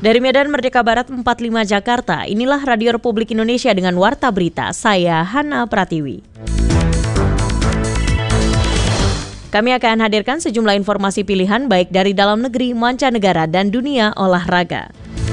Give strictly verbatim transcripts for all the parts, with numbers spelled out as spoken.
Dari Medan Merdeka Barat empat puluh lima Jakarta, inilah Radio Republik Indonesia dengan Warta Berita, saya Hana Pratiwi. Kami akan hadirkan sejumlah informasi pilihan baik dari dalam negeri, mancanegara, dan dunia olahraga.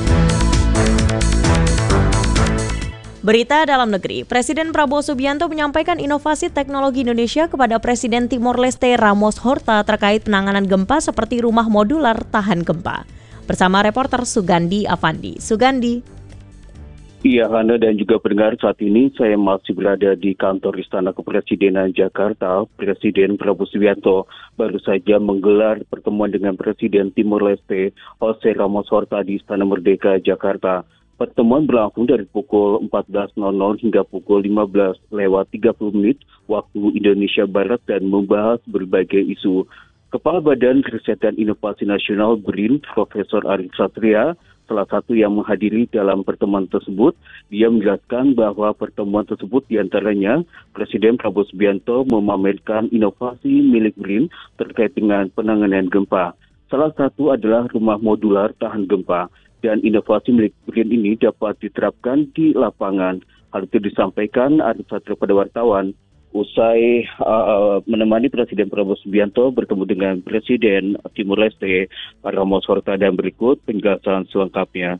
Berita dalam negeri, Presiden Prabowo Subianto menyampaikan inovasi teknologi Indonesia kepada Presiden Timor Leste Ramos Horta terkait penanganan gempa seperti rumah modular tahan gempa. Bersama reporter Sugandi Avandi. Sugandi. Iya, Hana dan juga pendengar, saat ini saya masih berada di kantor Istana Kepresidenan Jakarta. Presiden Prabowo Subianto baru saja menggelar pertemuan dengan Presiden Timor Leste Jose Ramos Horta di Istana Merdeka, Jakarta. Pertemuan berlangsung dari pukul empat belas hingga pukul lima belas lewat tiga puluh menit waktu Indonesia Barat dan membahas berbagai isu. Kepala Badan Riset dan Inovasi Nasional B R I N, Profesor Arif Satria, salah satu yang menghadiri dalam pertemuan tersebut, dia menjelaskan bahwa pertemuan tersebut diantaranya Presiden Prabowo Subianto memamerkan inovasi milik B R I N terkait dengan penanganan gempa. Salah satu adalah rumah modular tahan gempa, dan inovasi milik B R I N ini dapat diterapkan di lapangan. Hal itu disampaikan Arif Satria pada wartawan usai uh, menemani Presiden Prabowo Subianto bertemu dengan Presiden Timor Leste Ramos Horta, dan berikut penjelasan selengkapnya.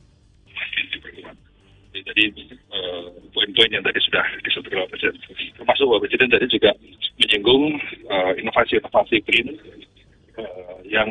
Jadi uh, poin-poin yang tadi sudah disampaikan oleh Presiden, termasuk Bapak Presiden tadi juga menyinggung uh, inovasi-inovasi B R I N uh, yang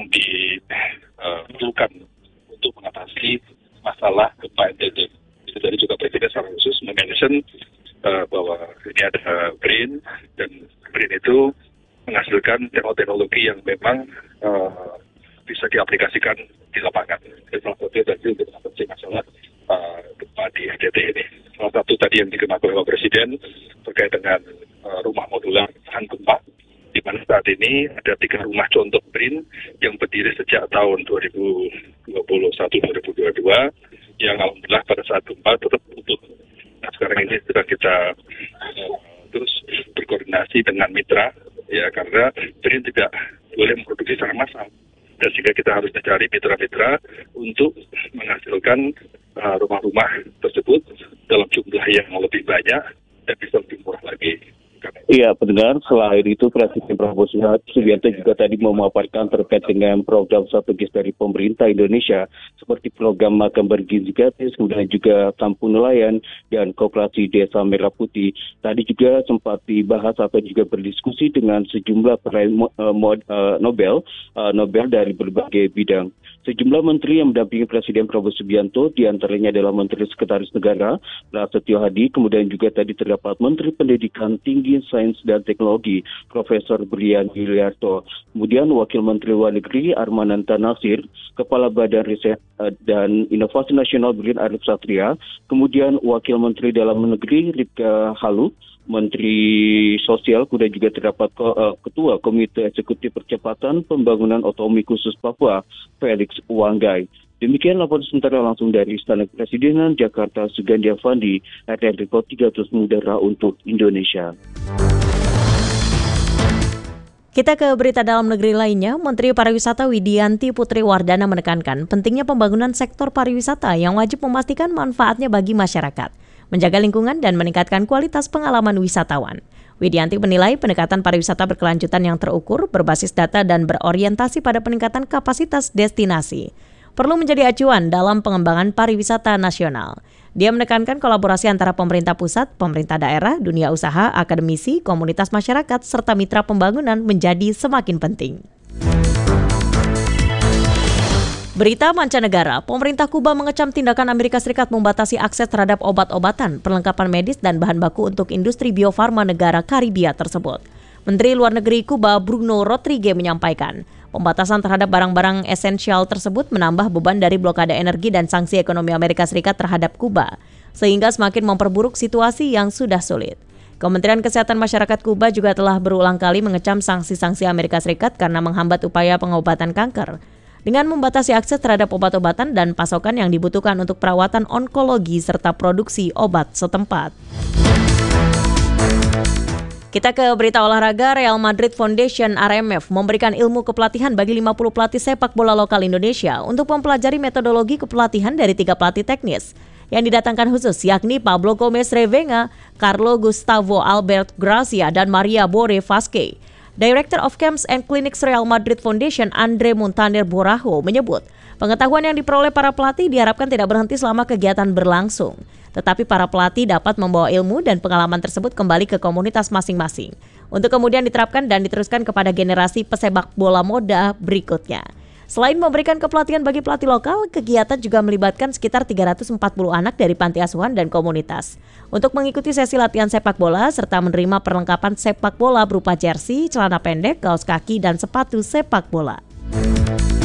diperlukan uh, untuk mengatasi masalah gempa N T T. Itu tadi juga Presiden secara khusus mention Uh, bahwa ini ada B R I N, dan B R I N itu menghasilkan teknologi yang memang uh, bisa diaplikasikan di lapangan. Jadi salah satu tadi untuk mengatasi masalah uh, gempa di N T T ini. Salah satu tadi yang dikenakan oleh Bapak Presiden terkait dengan uh, rumah modular tahan gempa, di mana saat ini ada tiga rumah contoh B R I N yang berdiri sejak tahun dua ribu dua puluh satu sampai dua ribu dua puluh dua, yang alhamdulillah pada saat gempa tetap utuh. Nah, sekarang ini sedang kita uh, terus berkoordinasi dengan mitra, ya, karena B R I N tidak boleh memproduksi secara massal, dan sehingga kita harus mencari mitra-mitra untuk menghasilkan uh, rumah-rumah tersebut dalam jumlah yang lebih banyak dan bisa lebih murah lagi. Iya, pendengar, selain itu Presiden Prabowo Subianto juga tadi memaparkan terkait dengan program strategis dari pemerintah Indonesia seperti program Makan Bergizi Gratis, kemudian juga Kampung Nelayan dan Koperasi Desa Merah Putih. Tadi juga sempat dibahas atau juga berdiskusi dengan sejumlah peraih Nobel Nobel dari berbagai bidang. Sejumlah menteri yang mendampingi Presiden Prabowo Subianto, diantaranya adalah Menteri Sekretaris Negara Prasetyo Hadi, kemudian juga tadi terdapat Menteri Pendidikan Tinggi, Sains dan Teknologi Profesor Brian Yuliarto, kemudian Wakil Menteri Luar Negeri Armananta Nasir, Kepala Badan Riset dan Inovasi Nasional B R I N Arif Satria, kemudian Wakil Menteri Dalam Negeri Ripka Halu, Menteri Sosial, kemudian juga terdapat Ketua Komite Eksekutif Percepatan Pembangunan Otonomi Khusus Papua, Felix Wanggai. Demikian laporan sementara langsung dari Istana Kepresidenan Jakarta, Sugandi Avandi, R T N Report tiga ratus Mudara untuk Indonesia. Kita ke berita dalam negeri lainnya. Menteri Pariwisata Widianti Putri Wardana menekankan pentingnya pembangunan sektor pariwisata yang wajib memastikan manfaatnya bagi masyarakat, menjaga lingkungan dan meningkatkan kualitas pengalaman wisatawan. Widianti menilai pendekatan pariwisata berkelanjutan yang terukur, berbasis data dan berorientasi pada peningkatan kapasitas destinasi perlu menjadi acuan dalam pengembangan pariwisata nasional. Dia menekankan kolaborasi antara pemerintah pusat, pemerintah daerah, dunia usaha, akademisi, komunitas masyarakat, serta mitra pembangunan menjadi semakin penting. Berita mancanegara, pemerintah Kuba mengecam tindakan Amerika Serikat membatasi akses terhadap obat-obatan, perlengkapan medis, dan bahan baku untuk industri biofarma negara Karibia tersebut. Menteri Luar Negeri Kuba Bruno Rodriguez menyampaikan, pembatasan terhadap barang-barang esensial tersebut menambah beban dari blokade energi dan sanksi ekonomi Amerika Serikat terhadap Kuba, sehingga semakin memperburuk situasi yang sudah sulit. Kementerian Kesehatan Masyarakat Kuba juga telah berulang kali mengecam sanksi-sanksi Amerika Serikat karena menghambat upaya pengobatan kanker, dengan membatasi akses terhadap obat-obatan dan pasokan yang dibutuhkan untuk perawatan onkologi serta produksi obat setempat. Kita ke berita olahraga. Real Madrid Foundation R M F memberikan ilmu kepelatihan bagi lima puluh pelatih sepak bola lokal Indonesia untuk mempelajari metodologi kepelatihan dari tiga pelatih teknis yang didatangkan khusus, yakni Pablo Gomez Revenga, Carlo Gustavo Albert Gracia, dan Maria Bore Vasque. Director of Camps and Clinics Real Madrid Foundation Andre Montaner Borajo menyebut, pengetahuan yang diperoleh para pelatih diharapkan tidak berhenti selama kegiatan berlangsung. Tetapi para pelatih dapat membawa ilmu dan pengalaman tersebut kembali ke komunitas masing-masing untuk kemudian diterapkan dan diteruskan kepada generasi pesepak bola muda berikutnya. Selain memberikan kepelatihan bagi pelatih lokal, kegiatan juga melibatkan sekitar tiga ratus empat puluh anak dari panti asuhan dan komunitas untuk mengikuti sesi latihan sepak bola serta menerima perlengkapan sepak bola berupa jersey, celana pendek, kaos kaki, dan sepatu sepak bola.